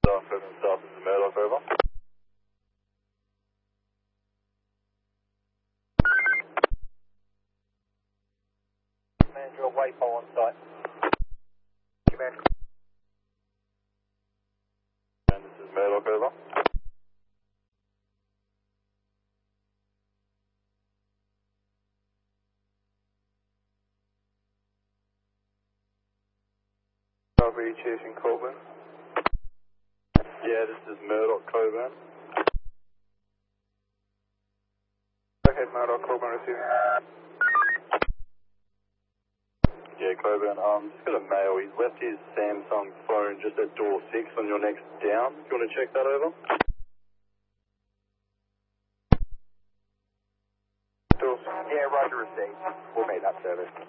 Coburn South, this is Murdoch, over. Manager, a waypole on site. Commander. And this is Murdoch, over. Are you chasing Coburn? Yeah, this is Murdoch, Coburn. Go ahead, Murdoch, Coburn receiving. Yeah, Coburn, just got a mail. He's left his Samsung phone just at door 6 on your next down. Do you want to check that over? Yeah, roger received. We'll make that service.